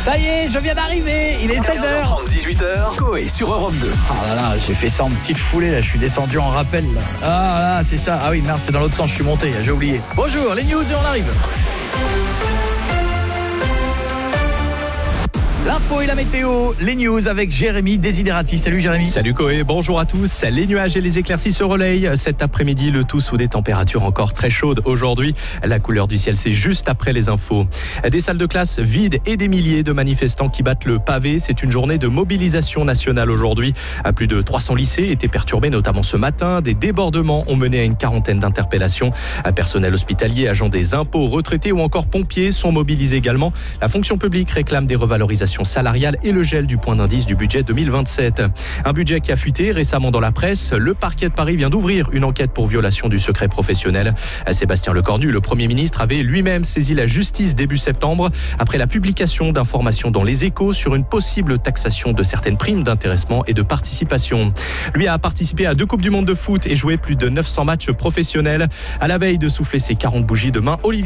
Ça y est, je viens d'arriver, il est 16h. 15h30, 18h, Coé sur Europe 2. Ah là là, j'ai fait ça en petite foulée, là, je suis descendu en rappel. Là. Ah là, c'est ça. Ah oui, merde, c'est dans l'autre sens, je suis monté, j'ai oublié. Bonjour, les news et on arrive. L'info et la météo, les news avec Jérémy Desiderati. Salut Jérémy. Salut Coé, bonjour à tous. Les nuages et les éclaircies se relayent cet après-midi, le tout sous des températures encore très chaudes aujourd'hui. La couleur du ciel, c'est juste après les infos. Des salles de classe vides et des milliers de manifestants qui battent le pavé. C'est une journée de mobilisation nationale aujourd'hui. Plus de 300 lycées étaient perturbés, notamment ce matin. Des débordements ont mené à une quarantaine d'interpellations. Personnel hospitalier, agents des impôts, retraités ou encore pompiers sont mobilisés également. La fonction publique réclame des revalorisations salariale et le gel du point d'indice du budget 2027. Un budget qui a fuité récemment dans la presse. Le parquet de Paris vient d'ouvrir une enquête pour violation du secret professionnel. Sébastien Lecornu, le Premier ministre, avait lui-même saisi la justice début septembre après la publication d'informations dans les Échos sur une possible taxation de certaines primes d'intéressement et de participation. Lui a participé à 2 Coupes du Monde de foot et joué plus de 900 matchs professionnels. À la veille de souffler ses 40 bougies demain, Olivier